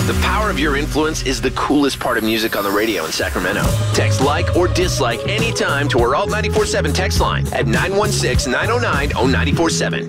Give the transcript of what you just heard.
The power of your influence is the coolest part of music on the radio in Sacramento. Text like or dislike anytime to our Alt 94.7 text line at 916-909-0947.